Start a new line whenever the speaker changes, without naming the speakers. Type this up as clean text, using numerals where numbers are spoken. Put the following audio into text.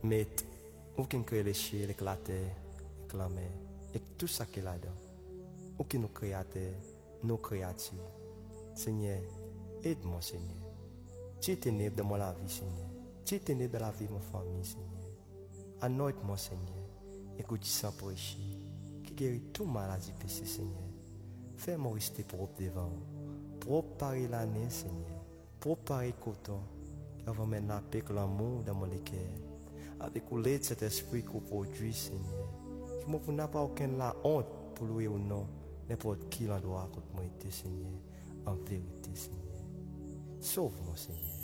Mais aucun crée les chiens, la terre, la mer, et tout ça qui est là-dedans. Aucun nous créateurs, nos créatures. Seigneur, aide-moi, Seigneur. Tu es ténèbre dans la vie, Seigneur. Tu es ténèbre dans la vie de ma famille, Seigneur. Anointe-moi, Seigneur, et que tu sens prêcher, qui guérit toute maladie péché, Seigneur. Fais-moi rester propre devant vous. Propre pareil l'année, Seigneur. Propre pareil coton. Qui va mettre la paix et l'amour dans mon cœur. Avec l'aide de cet esprit qu'on produit, Seigneur. Qui ne n'a pas aucune la honte pour louer ou non. N'importe qui l'endroit contre moi, Seigneur. En vérité, Seigneur. Sauve-moi, Seigneur.